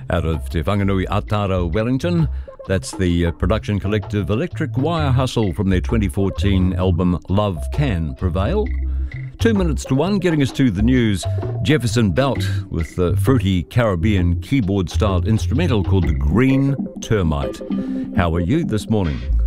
Out of Te Whanganui Atara, Wellington, that's the production collective Electric Wire Hustle from their 2014 album Love Can Prevail. 2 minutes to 1, getting us to the news. Jefferson Belt with the fruity Caribbean keyboard-styled instrumental called The Green Termite. How are you this morning?